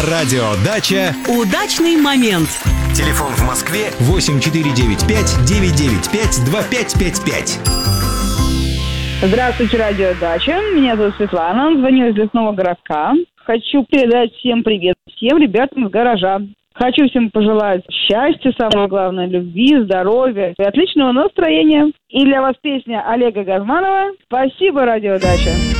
На радио «Дача» удачный момент. Телефон в Москве 8495-995-2555. Здравствуйте, радио «Дача». Меня зовут Светлана. Звоню из лесного городка. Хочу передать всем привет, всем ребятам из гаража. Хочу всем пожелать счастья, самое главное, любви, здоровья и отличного настроения. И для вас песня Олега Газманова. Спасибо, радио «Дача».